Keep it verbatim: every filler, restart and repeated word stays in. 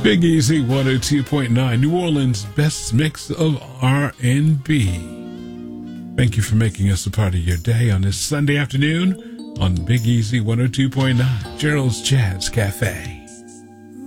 Big Easy one oh two point nine, New Orleans' best mix of R and B. Thank you for making us a part of your day on this Sunday afternoon on Big Easy one oh two point nine, Gerald's Jazz Cafe.